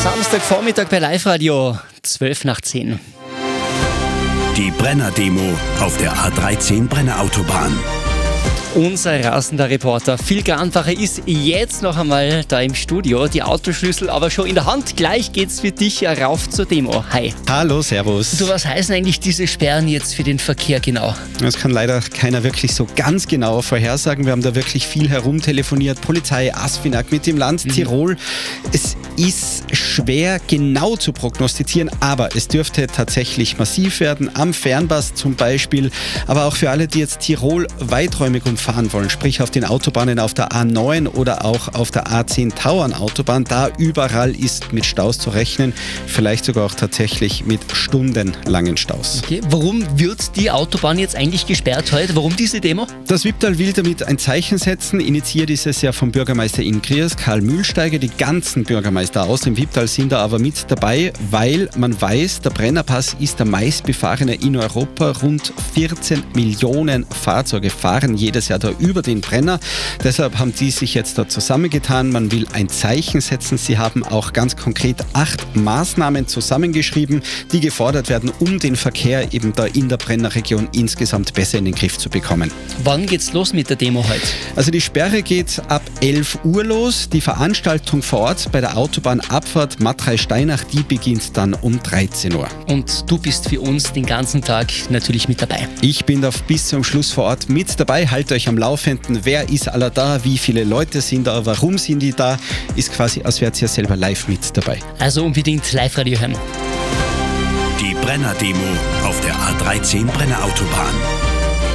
Samstagvormittag bei Live-Radio, 12 nach 10. Die Brenner-Demo auf der A13 Brenner-Autobahn. Unser rasender Reporter Phil Granfacher ist jetzt noch einmal da im Studio. Die Autoschlüssel aber schon in der Hand. Gleich geht's für dich rauf zur Demo. Hi. Hallo, servus. Du, was heißen eigentlich diese Sperren jetzt für den Verkehr genau? Das kann leider keiner wirklich so ganz genau vorhersagen. Wir haben da wirklich viel herumtelefoniert. Polizei, ASFINAG mit dem Land Tirol. Es ist schwer genau zu prognostizieren, aber es dürfte tatsächlich massiv werden. Am Fernpass zum Beispiel, aber auch für alle, die jetzt Tirol weiträumig umfahren wollen, sprich auf den Autobahnen auf der A9 oder auch auf der A10 Tauernautobahn. Da überall ist mit Staus zu rechnen, vielleicht sogar auch tatsächlich mit stundenlangen Staus. Okay. Warum wird die Autobahn jetzt eigentlich gesperrt heute? Warum diese Demo? Das Wipptal will damit ein Zeichen setzen. Initiiert ist es ja vom Bürgermeister in Griers, Karl Mühlsteiger. Die ganzen Bürgermeister aus dem Wipptal sind da aber mit dabei, weil man weiß, der Brennerpass ist der meistbefahrene in Europa. Rund 14 Millionen Fahrzeuge fahren jedes Jahr da über den Brenner. Deshalb haben die sich jetzt da zusammengetan. Man will ein Zeichen setzen. Sie haben auch ganz konkret 8 Maßnahmen zusammengeschrieben, die gefordert werden, um den Verkehr eben da in der Brennerregion insgesamt besser in den Griff zu bekommen. Wann geht's los mit der Demo heute? Also die Sperre geht ab 11 Uhr los. Die Veranstaltung vor Ort bei der Autobahnabfahrt Matrei-Steinach, die beginnt dann um 13 Uhr. Und du bist für uns den ganzen Tag natürlich mit dabei. Ich bin da bis zum Schluss vor Ort mit dabei. Haltet euch am Laufenden. Wer ist aller da? Wie viele Leute sind da? Warum sind die da? Ist quasi, als wärt ihr selber live mit dabei. Also unbedingt Live-Radio hören. Die Brenner-Demo auf der A13 Brenner-Autobahn.